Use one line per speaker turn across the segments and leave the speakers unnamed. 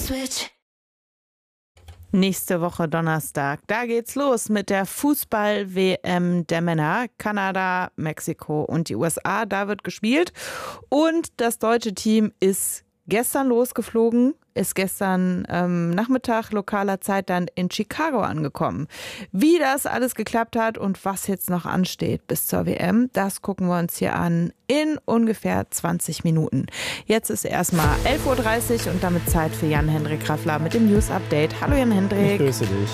Nächste Woche Donnerstag, da geht's los mit der Fußball-WM der Männer. Kanada, Mexiko und die USA, da wird gespielt. Und das deutsche Team ist gestern losgeflogen, ist gestern Nachmittag lokaler Zeit dann in Chicago angekommen. Wie das alles geklappt hat und was jetzt noch ansteht bis zur WM, das gucken wir uns hier an in ungefähr 20 Minuten. Jetzt ist erstmal 11.30 Uhr und damit Zeit für Jan-Hendrik Raffler mit dem News Update. Hallo Jan-Hendrik.
Ich grüße dich.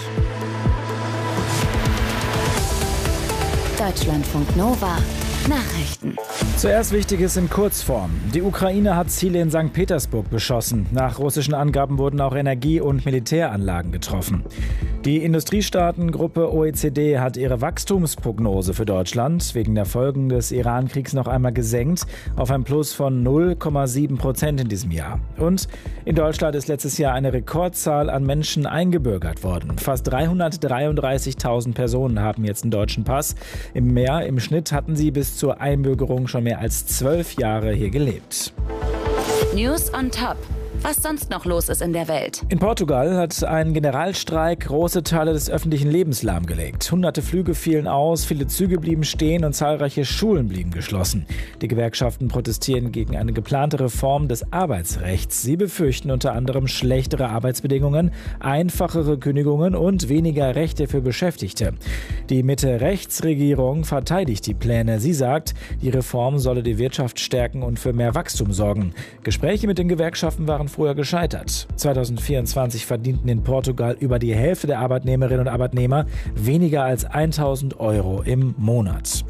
Deutschlandfunk Nova. Nachrichten.
Zuerst Wichtiges in Kurzform. Die Ukraine hat Ziele in St. Petersburg beschossen. Nach russischen Angaben wurden auch Energie- und Militäranlagen getroffen. Die Industriestaatengruppe OECD hat ihre Wachstumsprognose für Deutschland wegen der Folgen des Iran-Kriegs noch einmal gesenkt auf ein Plus von 0,7% in diesem Jahr. Und in Deutschland ist letztes Jahr eine Rekordzahl an Menschen eingebürgert worden. Fast 333.000 Personen haben jetzt einen deutschen Pass. Im Schnitt hatten sie bis zur Einbürgerung schon mehr als 12 Jahre hier gelebt.
News on Top. Was sonst noch los ist in der Welt.
In Portugal hat ein Generalstreik große Teile des öffentlichen Lebens lahmgelegt. Hunderte Flüge fielen aus, viele Züge blieben stehen und zahlreiche Schulen blieben geschlossen. Die Gewerkschaften protestieren gegen eine geplante Reform des Arbeitsrechts. Sie befürchten unter anderem schlechtere Arbeitsbedingungen, einfachere Kündigungen und weniger Rechte für Beschäftigte. Die Mitte-Rechts-Regierung verteidigt die Pläne. Sie sagt, die Reform solle die Wirtschaft stärken und für mehr Wachstum sorgen. Gespräche mit den Gewerkschaften waren früher gescheitert. 2024 verdienten in Portugal über die Hälfte der Arbeitnehmerinnen und Arbeitnehmer weniger als 1.000 € im Monat.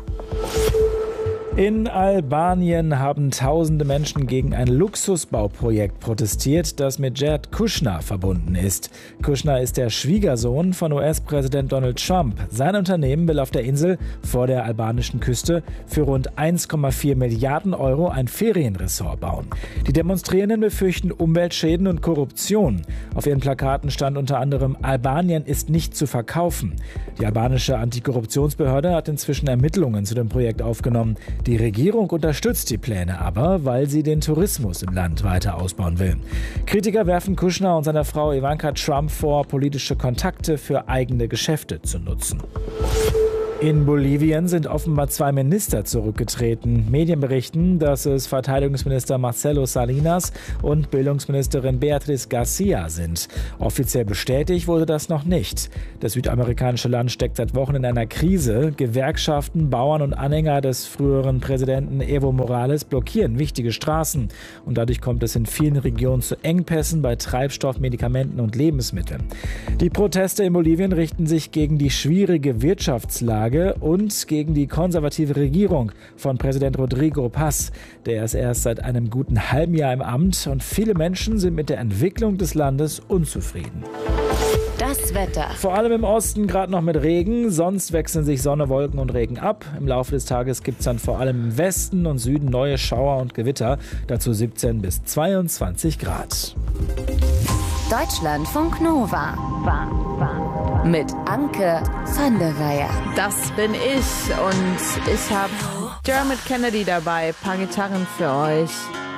In Albanien haben tausende Menschen gegen ein Luxusbauprojekt protestiert, das mit Jared Kushner verbunden ist. Kushner ist der Schwiegersohn von US-Präsident Donald Trump. Sein Unternehmen will auf der Insel vor der albanischen Küste für rund 1,4 Milliarden € ein Ferienresort bauen. Die Demonstrierenden befürchten Umweltschäden und Korruption. Auf ihren Plakaten stand unter anderem: Albanien ist nicht zu verkaufen. Die albanische Antikorruptionsbehörde hat inzwischen Ermittlungen zu dem Projekt aufgenommen. Die Regierung unterstützt die Pläne aber, weil sie den Tourismus im Land weiter ausbauen will. Kritiker werfen Kushner und seiner Frau Ivanka Trump vor, politische Kontakte für eigene Geschäfte zu nutzen. In Bolivien sind offenbar 2 Minister zurückgetreten. Medien berichten, dass es Verteidigungsminister Marcelo Salinas und Bildungsministerin Beatriz Garcia sind. Offiziell bestätigt wurde das noch nicht. Das südamerikanische Land steckt seit Wochen in einer Krise. Gewerkschaften, Bauern und Anhänger des früheren Präsidenten Evo Morales blockieren wichtige Straßen. Und dadurch kommt es in vielen Regionen zu Engpässen bei Treibstoff, Medikamenten und Lebensmitteln. Die Proteste in Bolivien richten sich gegen die schwierige Wirtschaftslage und gegen die konservative Regierung von Präsident Rodrigo Paz. Der ist erst seit einem guten halben Jahr im Amt und viele Menschen sind mit der Entwicklung des Landes unzufrieden.
Das Wetter.
Vor allem im Osten gerade noch mit Regen, sonst wechseln sich Sonne, Wolken und Regen ab. Im Laufe des Tages gibt es dann vor allem im Westen und Süden neue Schauer und Gewitter, dazu 17 bis 22 Grad.
Deutschlandfunk Nova. Mit Anke van der Weyer.
Das bin ich und ich habe Dermot Kennedy dabei, ein paar Gitarren für euch.